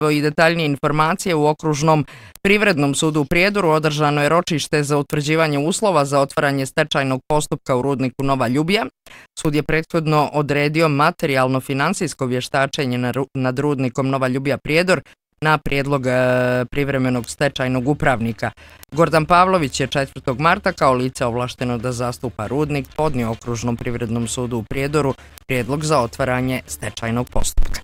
I detaljnije informacije u Okružnom privrednom sudu u Prijedoru održano je ročište za utvrđivanje uslova za otvaranje stečajnog postupka u rudniku Nova Ljubija. Sud je prethodno odredio materijalno-finansijsko vještačenje nad rudnikom Nova Ljubija Prijedor na prijedlog privremenog stečajnog upravnika. Gordan Pavlović je 4. marta kao lice ovlašteno da zastupa rudnik podnio Okružnom privrednom sudu u Prijedoru prijedlog za otvaranje stečajnog postupka.